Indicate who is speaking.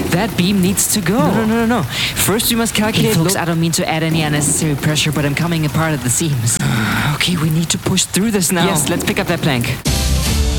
Speaker 1: That beam needs to go.
Speaker 2: No. First we must calculate...
Speaker 1: Hey, folks, I don't mean to add any unnecessary pressure, but I'm coming apart at the seams.
Speaker 2: Okay, we need to push through this now.
Speaker 1: Yes, let's pick up that plank.